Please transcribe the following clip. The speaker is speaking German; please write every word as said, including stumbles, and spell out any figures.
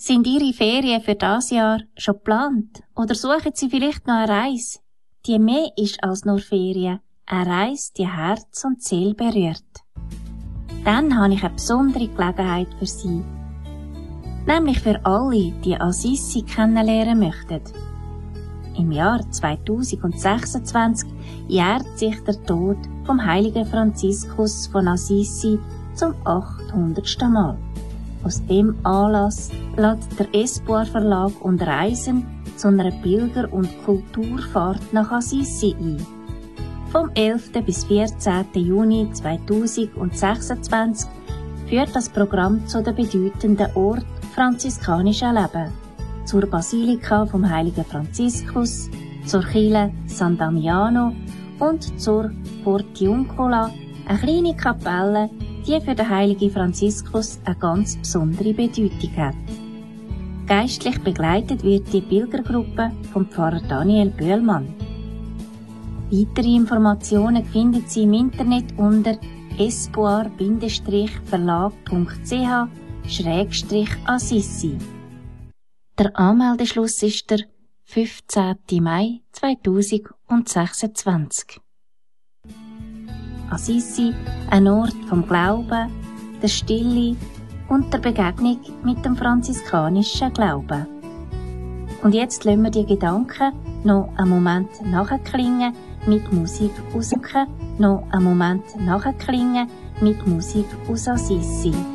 Sind Ihre Ferien für das Jahr schon geplant? Oder suchen Sie vielleicht noch eine Reise, die mehr ist als nur Ferien, eine Reise, die Herz und Seele berührt? Dann habe ich eine besondere Gelegenheit für Sie. Nämlich für alle, die Assisi kennenlernen möchten. Im Jahr zweitausendsechsundzwanzig jährt sich der Tod vom heiligen Franziskus von Assisi zum achthundertsten Mal. Aus dem Anlass lädt der Espoir Verlag und Reisen zu einer Pilger- und Kulturfahrt nach Assisi ein. Vom elften bis vierzehnten Juni zweitausendsechsundzwanzig führt das Programm zu den bedeutenden Orten franziskanischen Leben, zur Basilika vom heiligen Franziskus, zur Kirche San Damiano und zur Portiuncula, eine kleine Kapelle, die für den heiligen Franziskus eine ganz besondere Bedeutung hat. Geistlich begleitet wird die Pilgergruppe vom Pfarrer Daniel Böhlmann. Weitere Informationen finden Sie im Internet unter espoir verlag punkt c h schrägstrich Assisi. Der Anmeldeschluss ist der fünfzehnten Mai zweitausendsechsundzwanzig. Assisi, ein Ort vom Glauben, der Stille und der Begegnung mit dem franziskanischen Glauben. Und jetzt lassen wir die Gedanken noch einen Moment nachklingen mit Musik aus noch einen Moment nachklingen mit Musik aus Assisi.